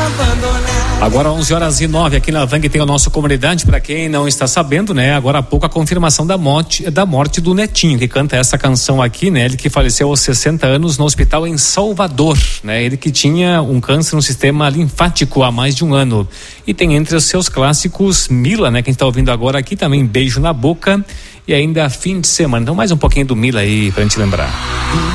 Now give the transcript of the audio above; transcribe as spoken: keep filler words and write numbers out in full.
Agora onze horas e nove aqui na Vang tem a nossa comunidade. Para quem não está sabendo, né? Agora há pouco a confirmação da morte, da morte do Netinho, que canta essa canção aqui, né? Ele que faleceu aos sessenta anos no hospital em Salvador, né? Ele que tinha um câncer no sistema linfático há mais de um ano. E tem entre os seus clássicos Mila, né? Quem está ouvindo agora aqui também, Beijo na Boca e ainda Fim de Semana. Então mais um pouquinho do Mila aí pra gente lembrar.